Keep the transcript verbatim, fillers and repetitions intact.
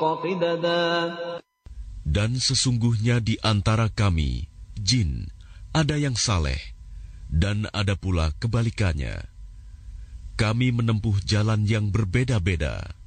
Dan sesungguhnya di antara kami, jin, ada yang saleh, dan ada pula kebalikannya. Kami menempuh jalan yang berbeda-beda.